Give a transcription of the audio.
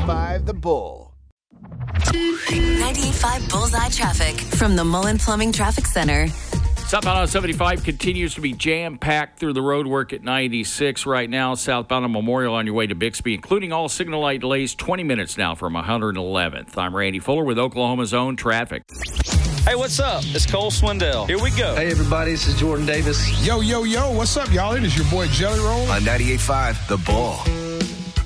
98.5 The Bull. 98.5 Bullseye traffic from the Mullen Plumbing Traffic Center. Southbound on 75 continues to be jam-packed through the road work at 96 right now. Southbound on Memorial on your way to Bixby, including all signal light delays, 20 minutes now from 111th. I'm Randy Fuller with Oklahoma's own traffic. Hey, what's up? It's Cole Swindell. Here we go. Hey, everybody. This is Jordan Davis. Yo. What's up, y'all? It is your boy Jelly Roll. On 98.5 The Bull.